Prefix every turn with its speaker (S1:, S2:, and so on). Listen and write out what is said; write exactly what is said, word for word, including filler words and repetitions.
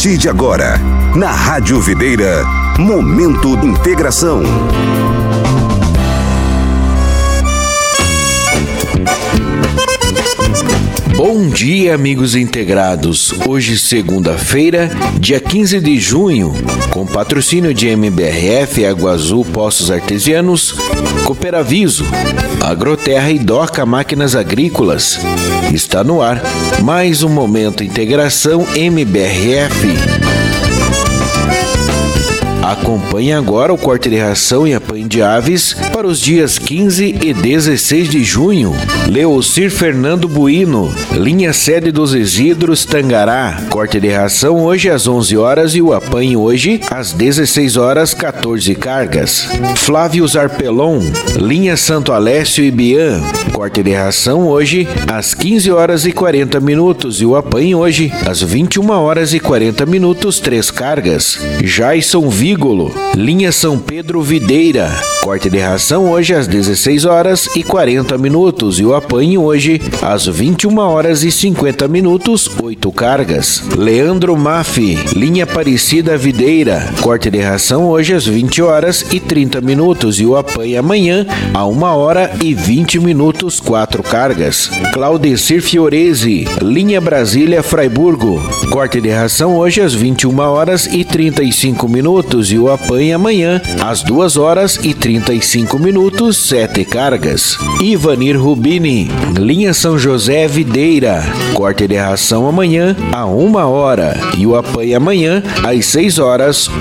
S1: partir de agora, na Rádio Videira, Momento de Integração.
S2: Bom dia, amigos integrados. Hoje, segunda-feira, dia quinze de junho, com patrocínio de M B R F, Água Azul Poços Artesianos, Cooperaviso, Agroterra e Doca Máquinas Agrícolas. Está no ar mais um Momento Integração M B R F. Acompanhe agora o corte de ração e apanho de aves para os dias quinze e dezesseis de junho. Leocir Fernando Bueno, linha sede dos Isidros Tangará. Corte de ração hoje às onze horas e o apanho hoje às dezesseis horas, quatorze cargas. Flávio Zarpelon, linha Santo Alessio e Bian. Corte de ração hoje às quinze horas e quarenta minutos e o apanho hoje às vinte e uma horas e quarenta minutos, três cargas. Jason Vigo, linha São Pedro Videira. Corte de ração hoje às dezesseis horas e quarenta minutos e o apanho hoje às vinte e uma horas e cinquenta minutos, oito cargas. Leandro Maffi, linha Aparecida Videira. Corte de ração hoje às vinte horas e trinta minutos e o apanho amanhã a uma hora e vinte minutos, quatro cargas. Claudecir Fiorese, linha Brasília Fraiburgo. Corte de ração hoje às vinte e uma horas e trinta e cinco minutos e o apanho amanhã às duas horas e trinta e cinco minutos, sete cargas. Ivanir Rubini, linha São José Videira. Corte de ração amanhã a uma hora e o apanho amanhã às seis horas,